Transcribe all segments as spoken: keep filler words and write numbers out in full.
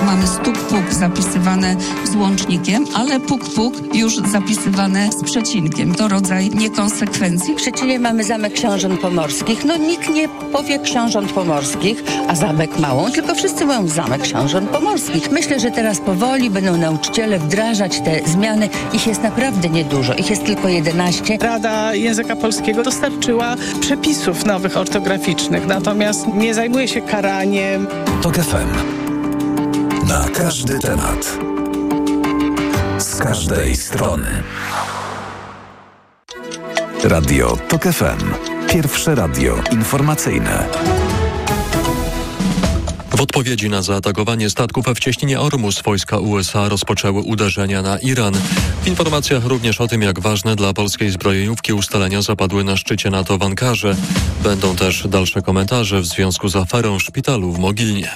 mamy stuk-puk zapisywane z łącznikiem, ale puk-puk już zapisywane z przecinkiem. To rodzaj niekonsekwencji. W Szczecinie mamy Zamek Książąt Pomorskich. No nikt nie powie Książąt Pomorskich, a Zamek Małą, tylko wszyscy mówią Zamek Książąt Pomorskich. Myślę, że teraz powoli będą nauczyciele wdrażać te zmiany. Ich jest naprawdę niedużo. Ich jest tylko jedenaście. Rada Języka Polskiego dostarczyła przepisów nowych ortograficznych, natomiast nie zajmuje się karaniem. TOK F M. Na każdy temat. Z każdej strony. Radio TOK F M. Pierwsze radio informacyjne. W odpowiedzi na zaatakowanie statków w cieśninie Ormus wojska U S A rozpoczęły uderzenia na Iran. W informacjach również o tym, jak ważne dla polskiej zbrojeniówki ustalenia zapadły na szczycie NATO w Ankarze. Będą też dalsze komentarze w związku z aferą w szpitalu w Mogilnie.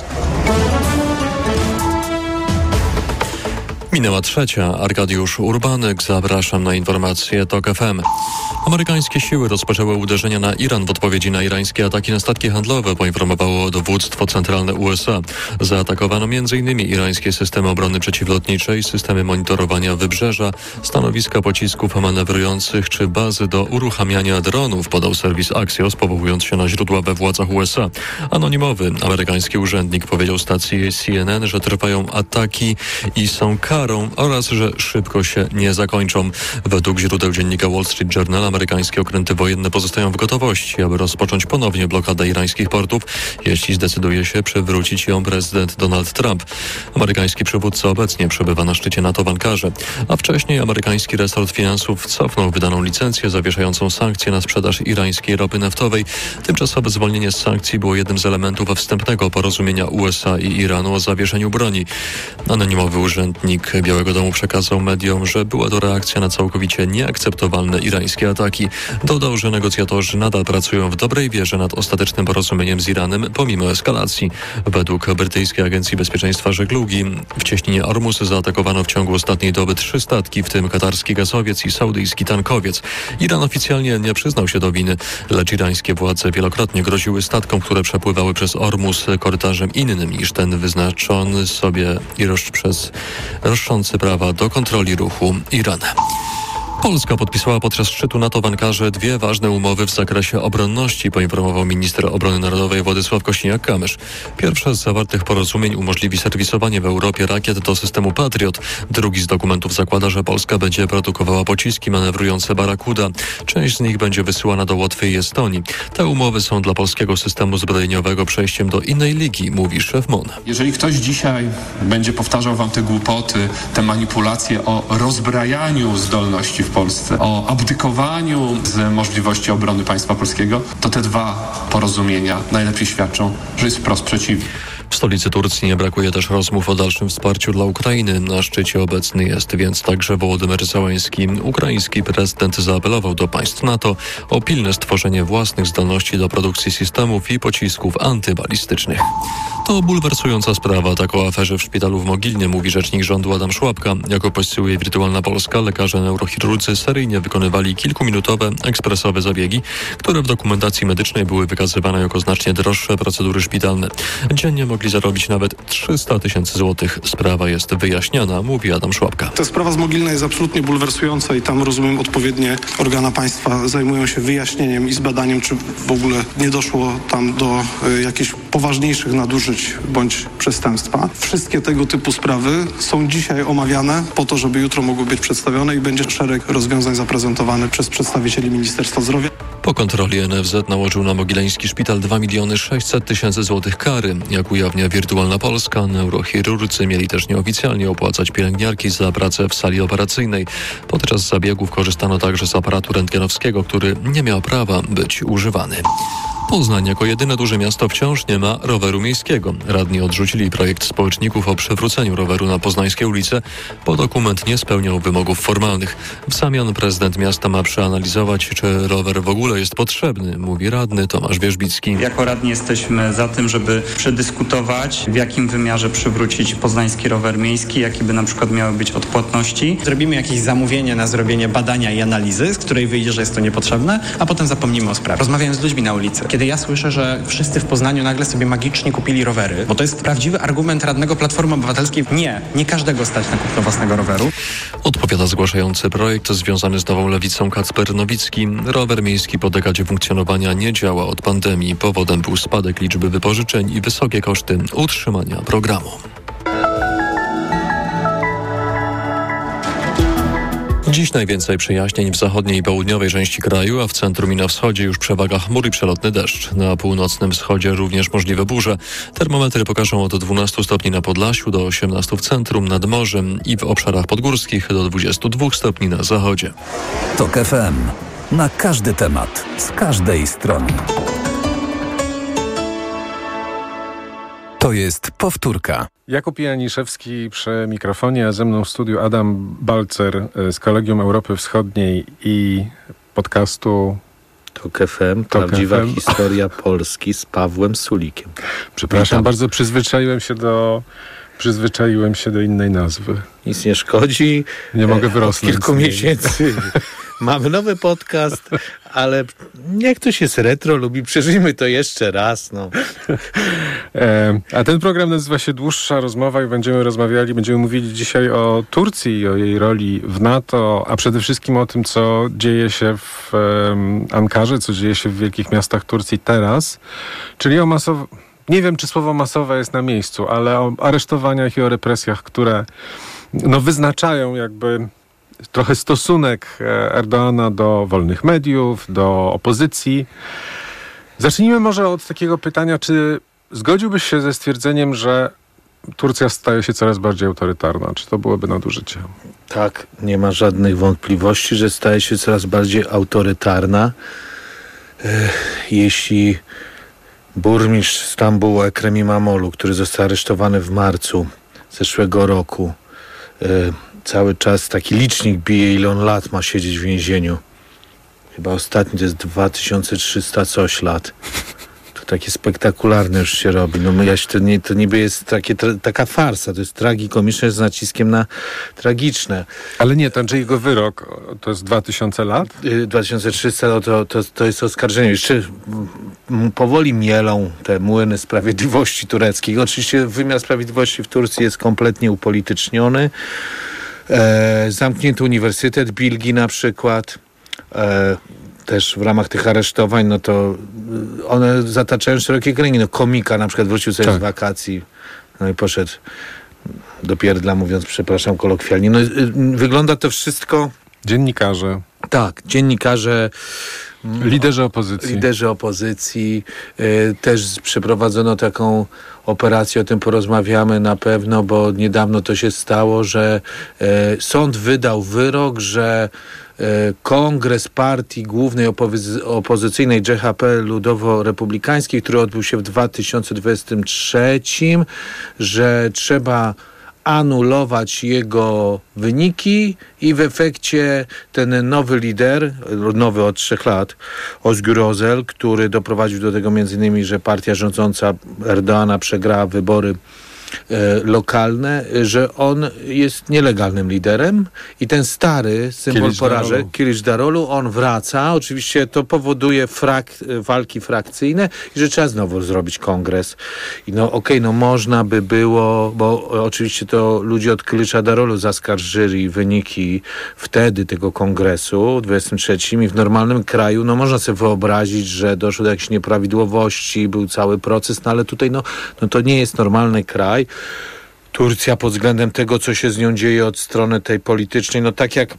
Minęła trzecia. Arkadiusz Urbanek. Zapraszam na informacje TOK F M. Amerykańskie siły rozpoczęły uderzenia na Iran w odpowiedzi na irańskie ataki na statki handlowe, poinformowało dowództwo centralne U S A. Zaatakowano między innymi irańskie systemy obrony przeciwlotniczej, systemy monitorowania wybrzeża, stanowiska pocisków manewrujących czy bazy do uruchamiania dronów, podał serwis Axios, powołując się na źródła we władzach U S A. Anonimowy amerykański urzędnik powiedział stacji C N N, że trwają ataki i są karą oraz, że szybko się nie zakończą. Według źródeł dziennika Wall Street Journal amerykańskie okręty wojenne pozostają w gotowości, aby rozpocząć ponownie blokadę irańskich portów, jeśli zdecyduje się przywrócić ją prezydent Donald Trump. Amerykański przywódca obecnie przebywa na szczycie NATO w Ankarze, a wcześniej amerykański resort finansów cofnął wydaną licencję zawieszającą sankcje na sprzedaż irańskiej ropy naftowej. Tymczasowe zwolnienie z sankcji było jednym z elementów wstępnego porozumienia U S A i Iranu o zawieszeniu broni. Anonimowy urzędnik Białego Domu przekazał mediom, że była to reakcja na całkowicie nieakceptowalne irańskie ataki. Dodał, że negocjatorzy nadal pracują w dobrej wierze nad ostatecznym porozumieniem z Iranem pomimo eskalacji. Według brytyjskiej Agencji Bezpieczeństwa Żeglugi w cieśninie Ormus zaatakowano w ciągu ostatniej doby trzy statki, w tym katarski gazowiec i saudyjski tankowiec. Iran oficjalnie nie przyznał się do winy, lecz irańskie władze wielokrotnie groziły statkom, które przepływały przez Ormus korytarzem innym niż ten wyznaczony sobie i rosz przez roszczący prawa do kontroli ruchu Iran. Polska podpisała podczas szczytu NATO w Ankarze dwie ważne umowy w zakresie obronności, poinformował minister obrony narodowej Władysław Kosiniak-Kamysz. Pierwsza z zawartych porozumień umożliwi serwisowanie w Europie rakiet do systemu Patriot. Drugi z dokumentów zakłada, że Polska będzie produkowała pociski manewrujące Barakuda. Część z nich będzie wysyłana do Łotwy i Estonii. Te umowy są dla polskiego systemu zbrojeniowego przejściem do innej ligi, mówi szef M O N. Jeżeli ktoś dzisiaj będzie powtarzał wam te głupoty, te manipulacje o rozbrajaniu zdolności w Polsce, o abdykowaniu z możliwości obrony państwa polskiego, to te dwa porozumienia najlepiej świadczą, że jest wprost przeciwnie. W stolicy Turcji nie brakuje też rozmów o dalszym wsparciu dla Ukrainy. Na szczycie obecny jest więc także Wołodymyr Zełenski. Ukraiński prezydent zaapelował do państw NATO o pilne stworzenie własnych zdolności do produkcji systemów i pocisków antybalistycznych. To bulwersująca sprawa. Tak o aferze w szpitalu w Mogilnie mówi rzecznik rządu Adam Szłapka. Jak opisuje Wirtualna Polska, lekarze neurochirurdzy seryjnie wykonywali kilkuminutowe, ekspresowe zabiegi, które w dokumentacji medycznej były wykazywane jako znacznie droższe procedury szpitalne. Dziennie mogli zarobić nawet trzysta tysięcy złotych. Sprawa jest wyjaśniana, mówi Adam Szłapka. Ta sprawa z Mogilna jest absolutnie bulwersująca i tam, rozumiem, odpowiednie organa państwa zajmują się wyjaśnieniem i zbadaniem, czy w ogóle nie doszło tam do y, jakichś poważniejszych nadużyć bądź przestępstwa. Wszystkie tego typu sprawy są dzisiaj omawiane po to, żeby jutro mogły być przedstawione i będzie szereg rozwiązań zaprezentowanych przez przedstawicieli Ministerstwa Zdrowia. Po kontroli N F Z nałożył na mogileński szpital dwa miliony sześćset tysięcy złotych kary. Jak ujawnia Wirtualna Polska, neurochirurdzy mieli też nieoficjalnie opłacać pielęgniarki za pracę w sali operacyjnej. Podczas zabiegów korzystano także z aparatu rentgenowskiego, który nie miał prawa być używany. Poznań jako jedyne duże miasto wciąż nie ma roweru miejskiego. Radni odrzucili projekt społeczników o przywróceniu roweru na poznańskie ulice, bo dokument nie spełniał wymogów formalnych. W zamian prezydent miasta ma przeanalizować, czy rower w ogóle jest potrzebny, mówi radny Tomasz Wierzbicki. Jako radni jesteśmy za tym, żeby przedyskutować, w jakim wymiarze przywrócić poznański rower miejski, jakie by na przykład miały być odpłatności. Zrobimy jakieś zamówienie na zrobienie badania i analizy, z której wyjdzie, że jest to niepotrzebne, a potem zapomnimy o sprawie. Rozmawiałem z ludźmi na ulicy. kiedy ja słyszę, że wszyscy w Poznaniu nagle sobie magicznie kupili rowery, bo to jest prawdziwy argument radnego Platformy Obywatelskiej. Nie, nie każdego stać na kupno własnego roweru. Odpowiada zgłaszający projekt związany z Nową Lewicą Kacper Nowicki. Rower miejski po dekadzie funkcjonowania nie działa od pandemii. Powodem był spadek liczby wypożyczeń i wysokie koszty utrzymania programu. Dziś najwięcej przejaśnień w zachodniej i południowej części kraju, a w centrum i na wschodzie już przewaga chmur i przelotny deszcz. Na północnym wschodzie również możliwe burze. Termometry pokażą od dwunastu stopni na Podlasiu do osiemnastu w centrum, nad morzem i w obszarach podgórskich do dwudziestu dwóch stopni na zachodzie. TOK F M. Na każdy temat, z każdej strony. To jest powtórka. Jakub Janiszewski przy mikrofonie, a ze mną w studiu Adam Balcer z Kolegium Europy Wschodniej i podcastu TOK F M, prawdziwa F M. Historia Polski z Pawłem Sulikiem. Przepraszam, Witam. bardzo przyzwyczaiłem się do przyzwyczaiłem się do innej nazwy. Nic nie szkodzi. Nie mogę wyrosnąć. Od kilku miesięcy mamy nowy podcast, ale jak ktoś jest retro, lubi, przeżyjmy to jeszcze raz. No. E, a ten program nazywa się Dłuższa Rozmowa i będziemy rozmawiali, będziemy mówili dzisiaj o Turcji i o jej roli w NATO, a przede wszystkim o tym, co dzieje się w um, Ankarze, co dzieje się w wielkich miastach Turcji teraz, czyli o masow... Nie wiem, czy słowo masowe jest na miejscu, ale o aresztowaniach i o represjach, które no, wyznaczają jakby trochę stosunek Erdoğana do wolnych mediów, do opozycji. Zacznijmy może od takiego pytania, czy zgodziłbyś się ze stwierdzeniem, że Turcja staje się coraz bardziej autorytarna? Czy to byłoby nadużycie? Tak, nie ma żadnych wątpliwości, że staje się coraz bardziej autorytarna. Jeśli burmistrz Stambułu Ekrem İmamoğlu, który został aresztowany w marcu zeszłego roku, cały czas taki licznik bije, ile on lat ma siedzieć w więzieniu. Chyba ostatni to jest dwa tysiące trzysta coś lat. To takie spektakularne już się robi. No ja się, to, nie, to niby jest takie, tra, taka farsa. To jest tragikomiczne z naciskiem na tragiczne. Ale nie, ten, że jego wyrok to jest dwa tysiące lat? dwa tysiące trzysta no to, to, to jest oskarżenie. Jeszcze m, powoli mielą te młyny sprawiedliwości tureckiej. Oczywiście wymiar sprawiedliwości w Turcji jest kompletnie upolityczniony. E, zamknięty Uniwersytet Bilgi na przykład. E, też w ramach tych aresztowań, no to one zataczają szerokie kręgi. No komika na przykład wrócił sobie tak. z wakacji, no i poszedł do pierdla, mówiąc, przepraszam, kolokwialnie. No wygląda to wszystko... Dziennikarze. Tak, dziennikarze... Liderzy opozycji. Liderzy opozycji. Y, też przeprowadzono taką operację, o tym porozmawiamy na pewno, bo niedawno to się stało, że y, sąd wydał wyrok, że y, kongres partii głównej opozy- opozycyjnej J H P Ludowo-Republikańskiej, który odbył się w dwa tysiące dwudziestym trzecim, że trzeba anulować jego wyniki i w efekcie ten nowy lider, nowy od trzech lat, Özgür Özel, który doprowadził do tego między innymi, że partia rządząca Erdoğana przegrała wybory e, lokalne, że on jest nielegalnym liderem i ten stary symbol porażek, Kilicdaroglu, on wraca. Oczywiście to powoduje frak- walki frakcyjne i że trzeba znowu zrobić kongres. I no okej, okay, no można by było, bo oczywiście to ludzie od Kilicdaroglu zaskarżyli wyniki wtedy tego kongresu w dwudziestym trzecim i w normalnym kraju, no można sobie wyobrazić, że doszło do jakichś nieprawidłowości, był cały proces, no ale tutaj no, no to nie jest normalny kraj. Turcja pod względem tego, co się z nią dzieje od strony tej politycznej, no tak jak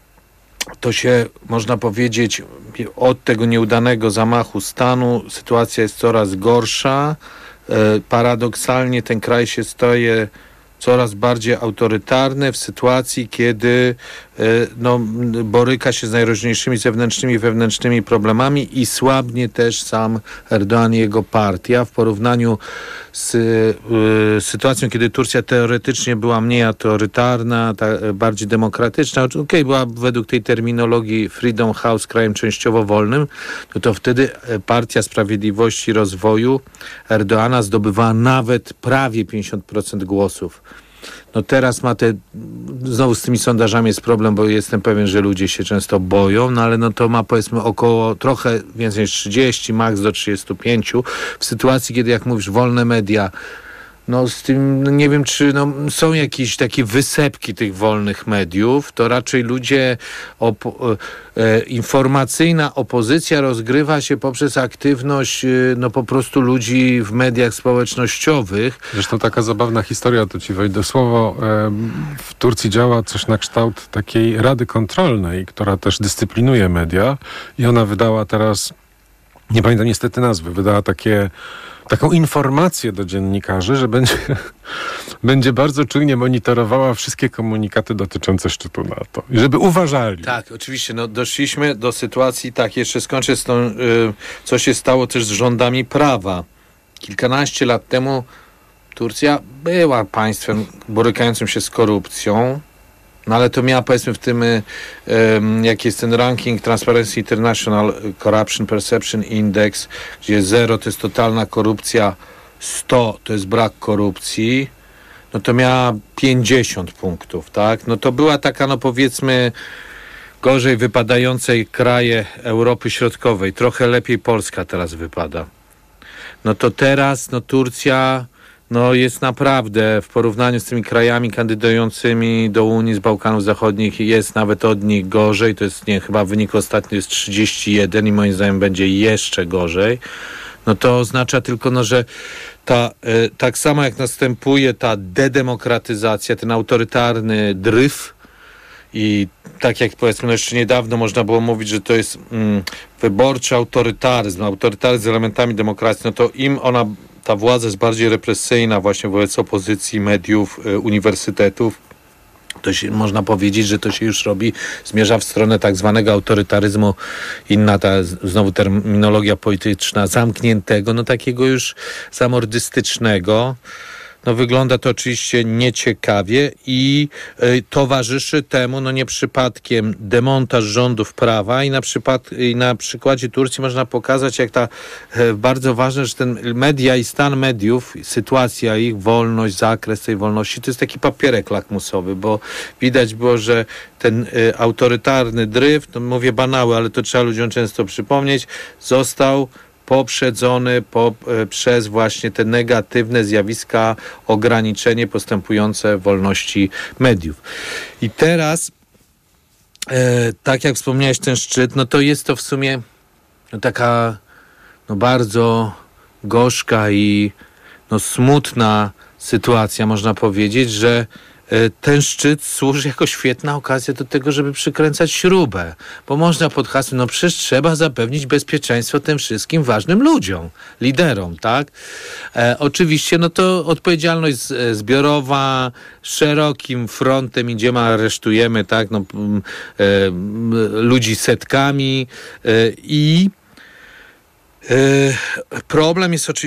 to się, można powiedzieć, od tego nieudanego zamachu stanu, sytuacja jest coraz gorsza. E, paradoksalnie ten kraj się staje coraz bardziej autorytarny w sytuacji, kiedy e, no, boryka się z najróżniejszymi zewnętrznymi i wewnętrznymi problemami i słabnie też sam Erdoğan i jego partia w porównaniu z y, sytuacją, kiedy Turcja teoretycznie była mniej autorytarna, ta, bardziej demokratyczna, okej, okay, była według tej terminologii Freedom House krajem częściowo wolnym, no to wtedy Partia Sprawiedliwości i Rozwoju Erdoğana zdobywała nawet prawie pięćdziesiąt procent głosów. No teraz ma te, znowu z tymi sondażami jest problem, bo jestem pewien, że ludzie się często boją, no ale no to ma powiedzmy około trochę więcej niż trzydzieści, maks do trzydziestu pięciu. W sytuacji, kiedy jak mówisz, wolne media, no z tym, no nie wiem, czy no, są jakieś takie wysepki tych wolnych mediów, to raczej ludzie, opo- e, informacyjna opozycja rozgrywa się poprzez aktywność, e, no po prostu ludzi w mediach społecznościowych. Zresztą taka zabawna historia, to ci wejdę słowo, e, w Turcji działa coś na kształt takiej rady kontrolnej, która też dyscyplinuje media i ona wydała teraz, nie pamiętam niestety nazwy, wydała takie taką informację do dziennikarzy, że będzie, będzie bardzo czujnie monitorowała wszystkie komunikaty dotyczące szczytu NATO. I żeby uważali. Tak, oczywiście. No, doszliśmy do sytuacji, tak, jeszcze skończę z tą, y, co się stało też z rządami prawa. Kilkanaście lat temu Turcja była państwem borykającym się z korupcją, no ale to miała, powiedzmy, w tym, um, jaki jest ten ranking Transparency International Corruption Perception Index, gdzie zero to jest totalna korupcja, sto to jest brak korupcji, no to miała pięćdziesiąt punktów, tak? No to była taka, no powiedzmy, gorzej wypadającej kraje Europy Środkowej. Trochę lepiej Polska teraz wypada. No to teraz, no Turcja... No jest naprawdę w porównaniu z tymi krajami kandydującymi do Unii z Bałkanów Zachodnich jest nawet od nich gorzej. To jest, nie, chyba wynik ostatni jest trzydzieści jeden i moim zdaniem będzie jeszcze gorzej. No to oznacza tylko, no, że ta, y, tak samo jak następuje ta dedemokratyzacja, ten autorytarny dryf i tak jak powiedzmy, no jeszcze niedawno można było mówić, że to jest mm, wyborczy autorytaryzm, autorytaryzm z elementami demokracji, no to im ona ta władza jest bardziej represyjna właśnie wobec opozycji, mediów, y, uniwersytetów. To się, można powiedzieć, że to się już robi, zmierza w stronę tak zwanego autorytaryzmu, inna ta znowu terminologia polityczna, zamkniętego, no takiego już zamordystycznego. No wygląda to oczywiście nieciekawie i y, towarzyszy temu, no nie przypadkiem, demontaż rządów prawa i na, przypad- i na przykładzie Turcji można pokazać, jak ta y, bardzo ważne, że ten media i stan mediów, sytuacja ich, wolność, zakres tej wolności, to jest taki papierek lakmusowy, bo widać było, że ten y, autorytarny dryf, no mówię banały, ale to trzeba ludziom często przypomnieć, został poprzedzony po, e, przez właśnie te negatywne zjawiska, ograniczenie postępujące wolności mediów. I teraz, e, tak jak wspomniałeś, ten szczyt, no to jest to w sumie no taka no bardzo gorzka i no smutna sytuacja, można powiedzieć, że ten szczyt służy jako świetna okazja do tego, żeby przykręcać śrubę, bo można pod hasłem, no przecież trzeba zapewnić bezpieczeństwo tym wszystkim ważnym ludziom, liderom, tak? E, oczywiście, no to odpowiedzialność zbiorowa, szerokim frontem idziemy, aresztujemy, tak, no, e, ludzi setkami e, i e, problem jest oczywiście